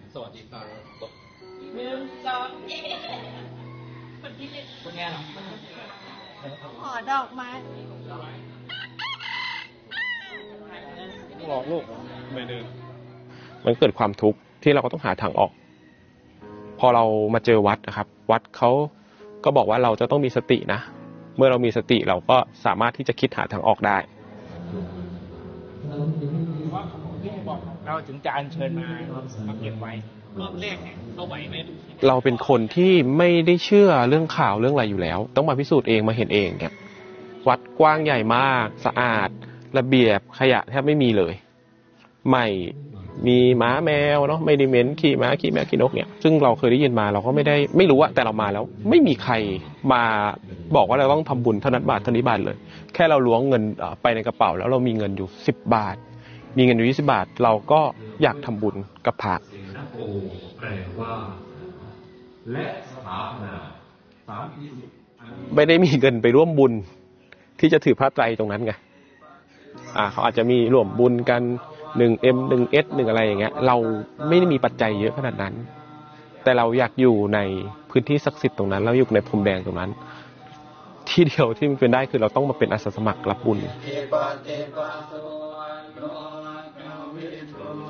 สวัสดีครับ 1 2คนที่เล่นคนงานขอดอกไม้บอกลูกไม่เดินมันเกิดความทุกข์ที่เราก็ต้องหาทางออกพอเรามาเจอวัดนะครับวัดเขาก็บอกว่าเราจะต้องมีสตินะเมื่อเรามีสติเราก็สามารถที่จะคิดหาทางออกได้ว่าที่บอกเราถึงจะอัญเชิญมาเก็บไว้รอบแรกเนี่ยเขาไหวไหมเราเป็นคนที่ไม่ได้เชื่อเรื่องข่าวเรื่องอะไรอยู่แล้วต้องมาพิสูจน์เองมาเห็นเองเนี่ยวัดกว้างใหญ่มากสะอาดระเบียบขยะแทบไม่มีเลยไม่มีหมาแมวเนาะไม่ได้เหม็นขี้หมาขี้แมวขี้นกเนี่ยซึ่งเราเคยได้ยินมาเราก็ไม่รู้อะแต่เรามาแล้วไม่มีใครมาบอกว่าเราต้องทำบุญเท่านั้นบาทเท่านี้บาทเลยแค่เราล้วงเงินไปในกระเป๋าแล้วเรามีเงินอยู่10 บาทมีเงินอยู่20 บาทเราก็อยากทำบุญกับพระโอแปลว่าและสถาปนาไม่ได้มีเงินไปร่วมบุญที่จะถือพระไตรตรงนั้นไงเขาอาจจะมีร่วมบุญกัน1M 1S 1อะไรอย่างเงี้ยเราไม่ได้มีปัจจัยเยอะขนาดนั้นแต่เราอยากอยู่ในพื้นที่ศักดิ์สิทธิ์ตรงนั้นเราอยู่ในพรมแดงตรงนั้นที่เดียวที่มันเป็นได้คือเราต้องมาเป็นอาสาสมัครรับบุญ